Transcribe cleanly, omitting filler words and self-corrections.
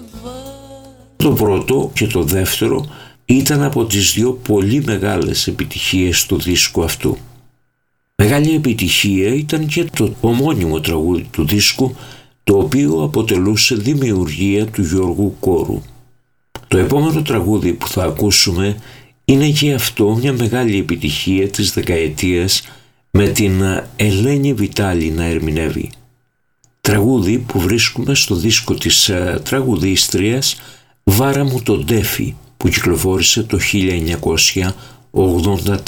Το πρώτο και το δεύτερο ήταν από τις δύο πολύ μεγάλες επιτυχίες του δίσκου αυτού. Μεγάλη επιτυχία ήταν και το ομώνυμο τραγούδι του δίσκου, το οποίο αποτελούσε δημιουργία του Γιώργου Κόρου. Το επόμενο τραγούδι που θα ακούσουμε είναι και αυτό μια μεγάλη επιτυχία της δεκαετίας, με την Ελένη Βιτάλη να ερμηνεύει. Τραγούδι που βρίσκουμε στο δίσκο της τραγουδίστριας «Βάρα μου τον Τέφι», που κυκλοφόρησε το 1984.